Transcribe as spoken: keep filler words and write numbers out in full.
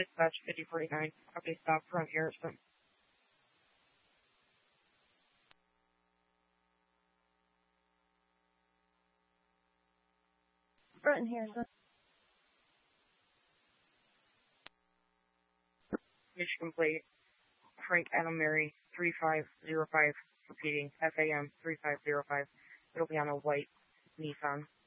Dispatch fifty forty-nine. Copy, stop from Harrison. Brenton Harrison. Michigan plate. Frank Adam Mary three five zero five. Repeating, F A M three five zero five. It'll be on a white Nissan.